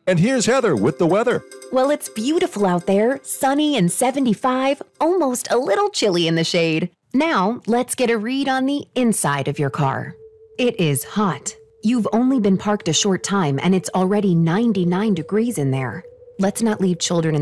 And here's Heather with the weather. Well, it's beautiful out there, sunny and 75, almost a little chilly in the shade. Now, let's get a read on the inside of your car. It is hot. You've only been parked a short time and it's already 99 degrees in there. Let's not leave children in